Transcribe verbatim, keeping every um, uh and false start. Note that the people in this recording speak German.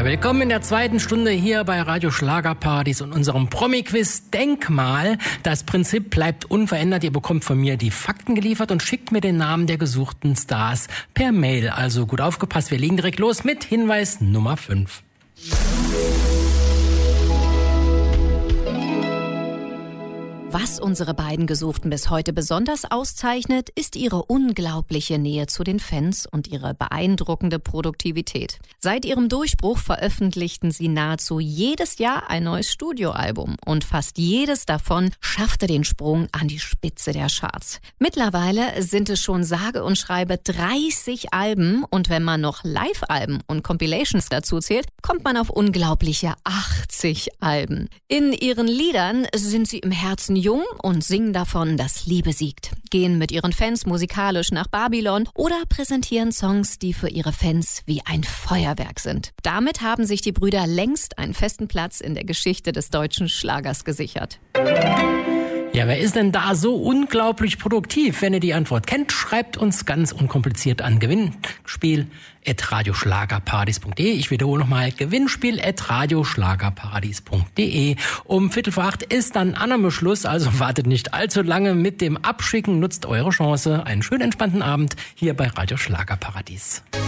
Ja, willkommen in der zweiten Stunde hier bei Radio Schlagerpartys und unserem Promi-Quiz Denkmal. Das Prinzip bleibt unverändert. Ihr bekommt von mir die Fakten geliefert und schickt mir den Namen der gesuchten Stars per Mail. Also gut aufgepasst, wir legen direkt los mit Hinweis Nummer fünf. Was unsere beiden Gesuchten bis heute besonders auszeichnet, ist ihre unglaubliche Nähe zu den Fans und ihre beeindruckende Produktivität. Seit ihrem Durchbruch veröffentlichten sie nahezu jedes Jahr ein neues Studioalbum und fast jedes davon schaffte den Sprung an die Spitze der Charts. Mittlerweile sind es schon sage und schreibe dreißig Alben und wenn man noch Live-Alben und Compilations dazu zählt, kommt man auf unglaubliche achtzig Alben. In ihren Liedern sind sie im Herzen jung und singen davon, dass Liebe siegt, gehen mit ihren Fans musikalisch nach Babylon oder präsentieren Songs, die für ihre Fans wie ein Feuerwerk sind. Damit haben sich die Brüder längst einen festen Platz in der Geschichte des deutschen Schlagers gesichert. Ja, wer ist denn da so unglaublich produktiv? Wenn ihr die Antwort kennt, schreibt uns ganz unkompliziert an Gewinnspiel at radioschlagerpartys punkt de. Ich wiederhole nochmal, Gewinnspiel at radioschlagerpartys punkt de. Um Viertel vor acht ist dann Annahme-Schluss, also wartet nicht allzu lange mit dem Abschicken, nutzt eure Chance. Einen schönen entspannten Abend hier bei Radio Schlagerparadies.